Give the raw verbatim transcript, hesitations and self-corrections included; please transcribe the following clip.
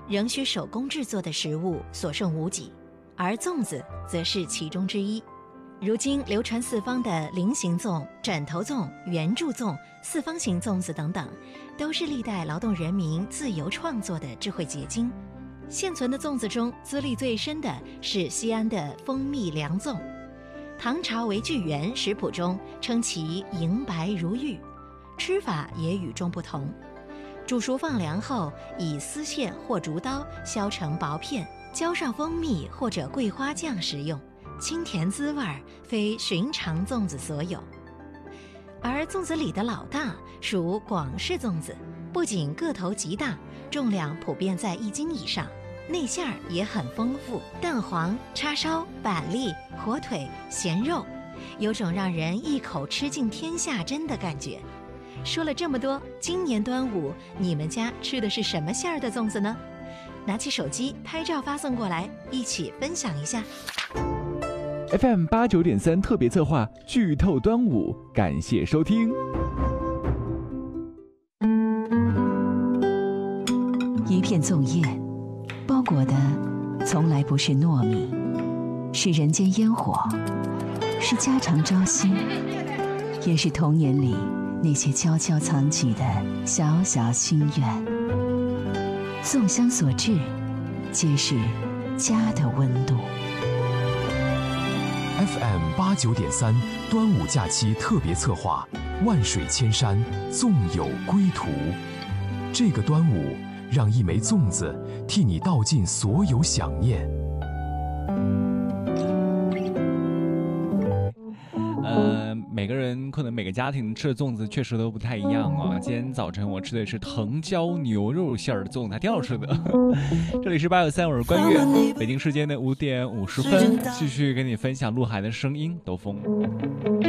仍需手工制作的食物所剩无几，而粽子则是其中之一。如今流传四方的菱形粽、枕头粽、圆柱粽、四方形粽子等等，都是历代劳动人民自由创作的智慧结晶。现存的粽子中，资历最深的是西安的蜂蜜凉粽。唐朝韦巨源食谱中称其莹白如玉，吃法也与众不同。煮熟放凉后，以丝线或竹刀削成薄片，浇上蜂蜜或者桂花酱食用，清甜滋味，非寻常粽子所有。而粽子里的老大属广式粽子，不仅个头极大，重量普遍在一斤以上，内馅儿也很丰富，蛋黄、叉烧、板栗、火腿、咸肉，有种让人一口吃尽天下珍的感觉。说了这么多，今年端午你们家吃的是什么馅儿的粽子呢？拿起手机拍照发送过来，一起分享一下。 F M 八九点三特别策划剧透端午，感谢收听。 一片粽叶，包裹的从来不是糯米，是人间烟火，是家常朝夕，也是童年里那些悄悄藏起的小小心愿。粽香所致，皆是家的温度。 F M 八九点三端午假期特别策划，万水千山，粽有归途。这个端午，让一枚粽子替你道尽所有想念。 呃，每个人可能每个家庭吃的粽子确实都不太一样啊。今天早晨我吃的是藤椒牛肉馅儿的粽子，还挺好吃的。这里是八九三，我是关悦。北京时间的五点五十分，继续跟你分享鹿晗的声音兜风。